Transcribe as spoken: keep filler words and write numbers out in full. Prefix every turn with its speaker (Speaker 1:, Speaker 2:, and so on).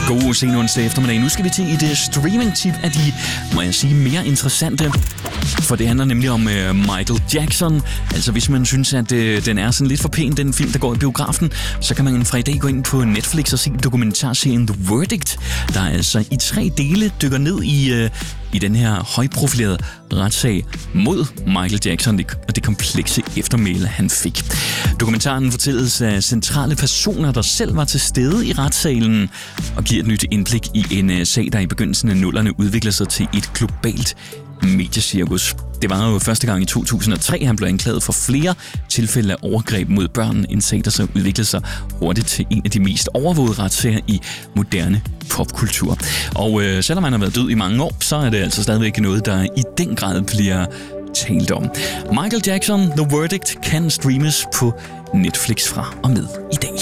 Speaker 1: God sen onsdag eftermiddag. Nu skal vi til et uh, streaming-tip af de, må jeg sige, mere interessante. For det handler nemlig om uh, Michael Jackson. Altså hvis man synes, at uh, den er sådan lidt for pæn, den film, der går i biografen, så kan man fra i dag gå ind på Netflix og se dokumentarserien The Verdict, der altså i tre dele dykker ned i, uh, i den her højprofilerede retssag mod Michael Jackson og det komplekse eftermæle, han fik. Dokumentaren fortælles af centrale personer, der selv var til stede i retssalen, og giver et nyt indblik i en sag, der i begyndelsen af nullerne udvikler sig til et globalt mediecirkus. Det var jo første gang i to tusind og tre, han blev anklaget for flere tilfælde af overgreb mod børn, en sag, der så udviklede sig hurtigt til en af de mest overvågede retssager i moderne popkultur. Og øh, selvom han har været død i mange år, så er det altså stadigvæk noget, der i den grad bliver talt om. Michael Jackson, The Verdict, kan streames på Netflix fra og med i dag.